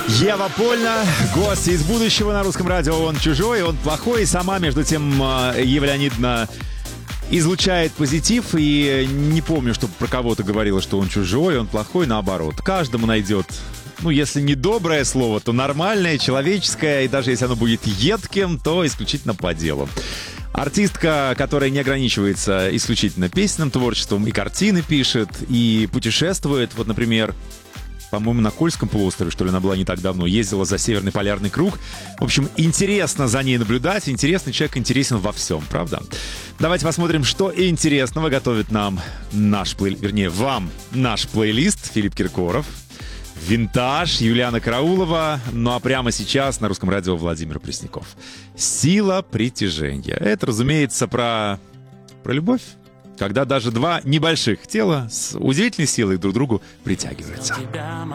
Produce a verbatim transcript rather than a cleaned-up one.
Ева Польна, гость из будущего на русском радио. Он чужой, он плохой. И сама, между тем, Ева Леонидовна излучает позитив. И не помню, чтобы про кого-то говорила, что он чужой, он плохой. Наоборот, каждому найдет, ну, если не доброе слово, то нормальное, человеческое. И даже если оно будет едким, то исключительно по делу. Артистка, которая не ограничивается исключительно песенным творчеством, и картины пишет, и путешествует. Вот, например, по-моему, на Кольском полуострове, что ли, она была не так давно, ездила за Северный полярный круг. В общем, интересно за ней наблюдать. Интересный человек, интересен во всем, правда? Давайте посмотрим, что интересного готовит нам наш плейлист, вернее, вам наш плейлист. Филипп Киркоров, Винтаж, Юлиана Караулова. Ну а прямо сейчас на русском радио Владимир Пресняков. «Сила притяжения». Это, разумеется, про, про любовь. Когда даже два небольших тела с удивительной силой друг к другу притягиваются.